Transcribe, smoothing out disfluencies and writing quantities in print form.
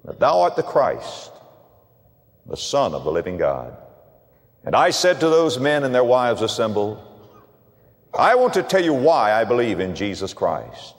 that thou art the Christ, the Son of the living God. And I said to those men and their wives assembled, I want to tell you why I believe in Jesus Christ.